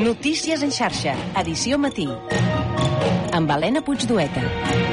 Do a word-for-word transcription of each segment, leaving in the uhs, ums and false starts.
Notícies en xarxa, edició matí. Amb Helena Puigdueta.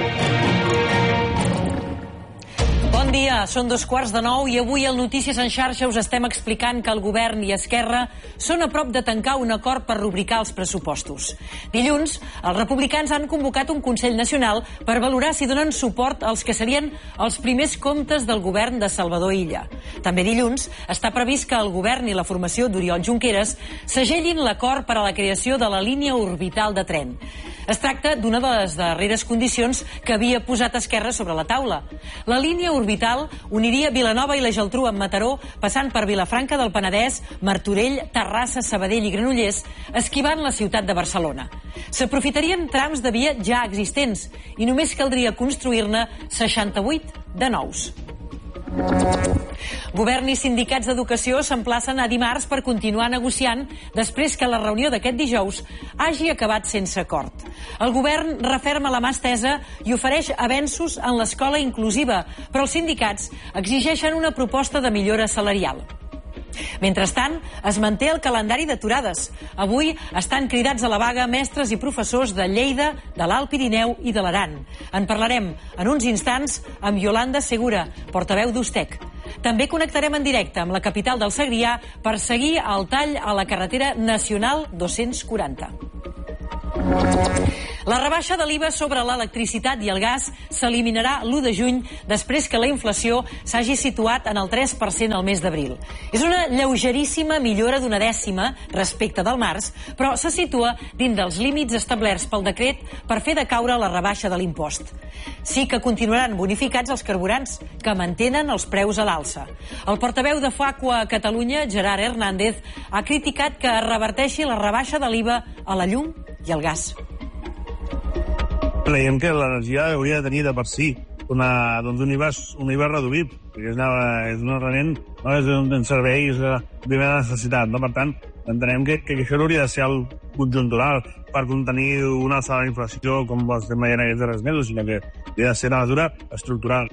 Bon dia, són dos quarts de nou i avui al Notícies en xarxa us estem explicant que el govern i Esquerra són a prop de tancar un acord per rubricar els pressupostos. Dilluns, els republicans han convocat un Consell Nacional per valorar si donen suport als que serien els primers comptes del govern de Salvador Illa. També dilluns està previst que el govern i la formació d'Oriol Junqueras segellin l'acord per a la creació de la línia orbital de tren. Es tracta d'una de les darreres condicions que havia posat Esquerra sobre la taula. La línia orbital uniria Vilanova i la Geltrú amb Mataró, passant per Vilafranca del Penedès, Martorell, Terrassa, Sabadell i Granollers, esquivant la ciutat de Barcelona. S'aprofitarien trams de via ja existents i només caldria construir-ne seixanta-vuit de nous. Govern i sindicats d'educació s'emplacen a dimarts per continuar negociant després que la reunió d'aquest dijous hagi acabat sense acord. El govern referma la mà estesa i ofereix avenços en l'escola inclusiva, però els sindicats exigeixen una proposta de millora salarial. Mentrestant, es manté el calendari d'aturades. Avui estan cridats a la vaga mestres i professors de Lleida, de l'Alt Pirineu i de l'Aran. En parlarem en uns instants amb Yolanda Segura, portaveu d'Ustec. També connectarem en directe amb la capital del Segrià per seguir el tall a la carretera nacional dos-cents quaranta. La rebaixa de l'I V A sobre l'electricitat i el gas s'eliminarà l'u de juny després que la inflació s'hagi situat en el tres per cent al mes d'abril. És una lleugeríssima millora d'una dècima respecte del març, però se situa dins dels límits establerts pel decret per fer decaure la rebaixa de l'impost. Sí que continuaran bonificats els carburants, que mantenen els preus a l'alça. El portaveu de Facua a Catalunya, Gerard Hernández, ha criticat que es reverteixi la rebaixa de l'I V A a la llum i al gas. Creiem que l'energia hauria de tenir de per si una, doncs un, I V A, un I V A reduït, perquè és, una, és un element, no? És un, un servei de primera necessitat. No? Per tant, entenem que, que això hauria de ser el conjuntural per contenir una alçada d'inflació com ho estem veient aquests darrers mesos, sinó que hauria de ser una mesura estructural.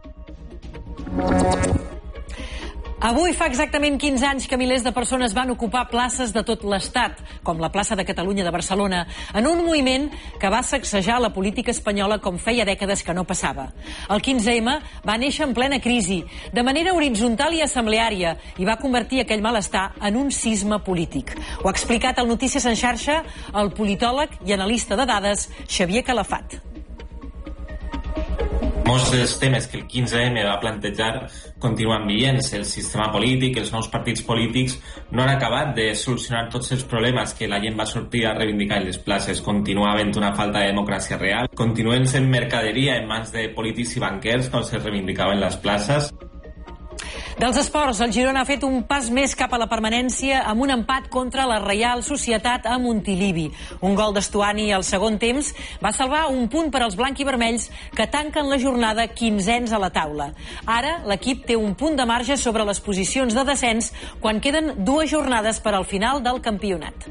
Avui fa exactament quinze anys que milers de persones van ocupar places de tot l'Estat, com la plaça de Catalunya de Barcelona, en un moviment que va sacsejar la política espanyola com feia dècades que no passava. El quinze ema va néixer en plena crisi, de manera horitzontal i assembleària, i va convertir aquell malestar en un sisme polític. Ho ha explicat al Notícies en xarxa el politòleg i analista de dades Xavier Calafat. Molts dels temes que el quinze ema va plantejar continuen vigents. El sistema polític, els nous partits polítics no han acabat de solucionar tots els problemes que la gent va sortir a reivindicar en les places. Continua havent una falta de democràcia real. Continuen sent mercaderia en mans de polítics i banquers, com se reivindicava en les places. Dels esports, el Girona ha fet un pas més cap a la permanència amb un empat contra la Reial Societat a Montilivi. Un gol d'Estuani al segon temps va salvar un punt per als blanc-i-vermells que tanquen la jornada quinzens a la taula. Ara l'equip té un punt de marge sobre les posicions de descens quan queden dues jornades per al final del campionat.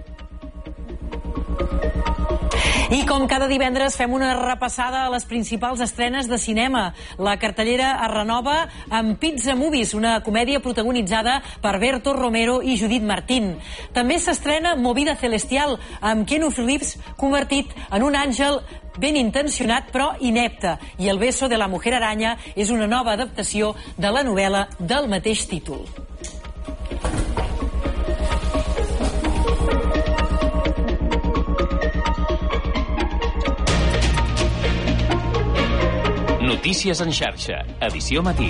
I com cada divendres fem una repassada a les principals estrenes de cinema. La cartellera es renova amb Pizza Movies, una comèdia protagonitzada per Berto Romero i Judith Martín. També s'estrena Movida Celestial, amb Keanu Reeves convertit en un àngel ben intencionat però inepte. I El beso de la mujer araña és una nova adaptació de la novel·la del mateix títol. Notícies en xarxa, edició matí.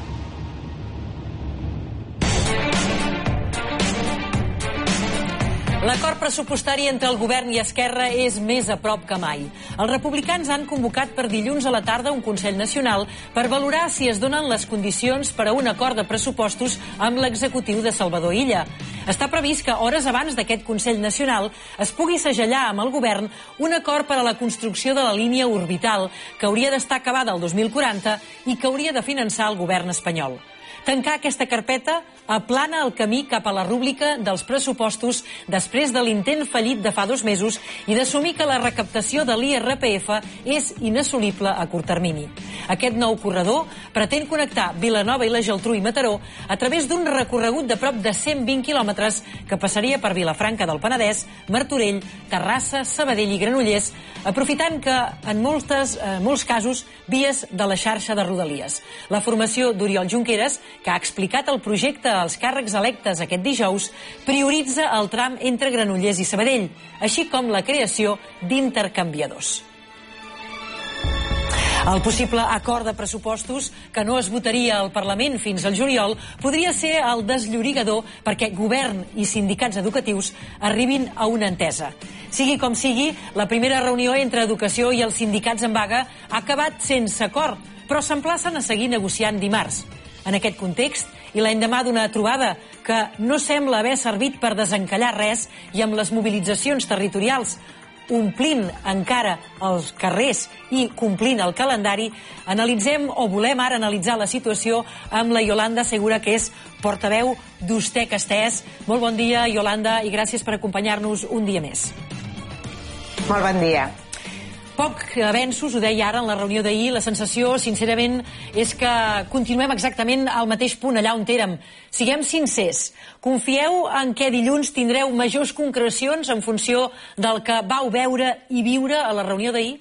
L'acord pressupostari entre el govern i Esquerra és més a prop que mai. Els republicans han convocat per dilluns a la tarda un Consell Nacional per valorar si es donen les condicions per a un acord de pressupostos amb l'executiu de Salvador Illa. Està previst que hores abans d'aquest Consell Nacional es pugui segellar amb el govern un acord per a la construcció de la línia orbital que hauria d'estar acabada el dos mil quaranta i que hauria de finançar el govern espanyol. Tancar aquesta carpeta aplana el camí cap a la rúbrica dels pressupostos després de l'intent fallit de fa dos mesos i d'assumir que la recaptació de l'I R P F és inassolible a curt termini. Aquest nou corredor pretén connectar Vilanova i la Geltrú i Mataró a través d'un recorregut de prop de cent vint quilòmetres que passaria per Vilafranca del Penedès, Martorell, Terrassa, Sabadell i Granollers, aprofitant que, en moltes, eh, molts casos, vies de la xarxa de Rodalies. La formació d'Oriol Junqueras, que ha explicat el projecte als càrrecs electes aquest dijous, prioritza el tram entre Granollers i Sabadell, així com la creació d'intercanviadors. El possible acord de pressupostos, que no es votaria al Parlament fins al juliol, podria ser el desllorigador perquè govern i sindicats educatius arribin a una entesa. Sigui com sigui, la primera reunió entre Educació i els sindicats en vaga ha acabat sense acord, però s'emplacen a seguir negociant dimarts. En aquest context, i l'endemà d'una trobada que no sembla haver servit per desencallar res i amb les mobilitzacions territorials omplint encara els carrers i complint el calendari, analitzem o volem ara analitzar la situació amb la Iolanda Segura, que és portaveu d'Ustec Estès. Molt bon dia, Iolanda, i gràcies per acompanyar-nos un dia més. Molt bon dia. Poc avenços, ho deia ara en la reunió d'ahir, la sensació, sincerament, és que continuem exactament al mateix punt, allà on érem. Siguem sincers, confieu en què dilluns tindreu majors concrecions en funció del que vau veure i viure a la reunió d'ahir?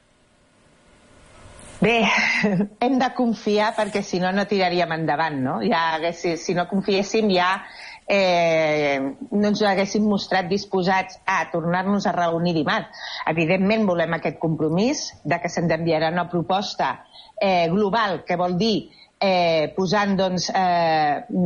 Bé, hem de confiar perquè si no, no tiraríem endavant, no? Ja, si, si no confiéssim ja eh, no ens haguéssim mostrat disposats a tornar-nos a reunir dimarts. Evidentment volem aquest compromís de que se'ns enviarà una proposta eh, global, que vol dir eh, posant doncs, eh,